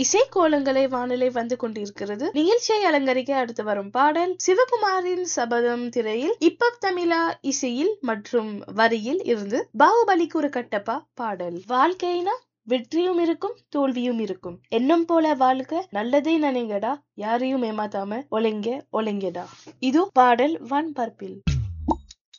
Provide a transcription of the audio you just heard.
இசை கோலங்களை வானிலை வந்து கொண்டிருக்கிறது. நிகழ்ச்சியை அலங்கரிக்க அடுத்து வரும் பாடல் சிவகுமாரின் சபதம் திரையில் இப்பப் தமிழா இசையில் மற்றும் வரியில் இருந்து பாகுபலிக்கு ஒரு கட்டப்பா பாடல். வாழ்க்கைனா வெற்றியும் இருக்கும் தோல்வியும் இருக்கும், எண்ணம் போல வாழ்க்கை, நல்லதே நினைங்கடா, யாரையும் ஏமாத்தாம ஒளைங்கடா. இது பாடல் வான்பரப்பில்.